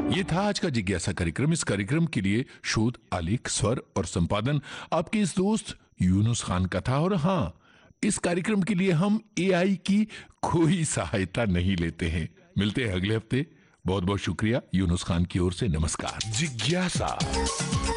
ये था आज का जिज्ञासा कार्यक्रम। इस कार्यक्रम के लिए शोध, आलेख, स्वर और संपादन आपके इस दोस्त यूनुस खान का था। और हाँ, इस कार्यक्रम के लिए हम एआई की कोई सहायता नहीं लेते हैं। मिलते हैं अगले हफ्ते। बहुत बहुत शुक्रिया यूनुस खान की ओर से। नमस्कार। जिज्ञासा।